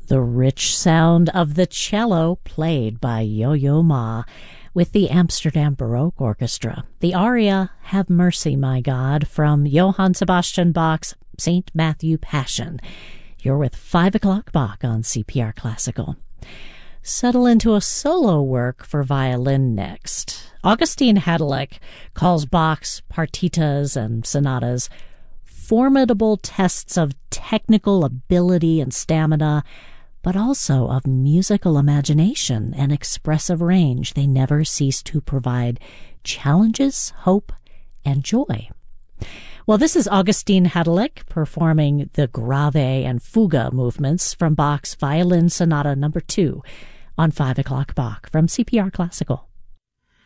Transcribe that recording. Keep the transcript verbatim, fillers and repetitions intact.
The rich sound of the cello played by Yo-Yo Ma with the Amsterdam Baroque Orchestra. The aria, Have Mercy, My God, from Johann Sebastian Bach's Saint Matthew Passion. You're with five o'clock Bach on C P R Classical. Settle into a solo work for violin next. Augustin Hadelich calls Bach's partitas and sonatas formidable tests of technical ability and stamina, but also of musical imagination and expressive range. They never cease to provide challenges, hope, and joy. Well, this is Augustin Hadelich performing the grave and fuga movements from Bach's Violin Sonata number two on five o'clock Bach from C P R Classical.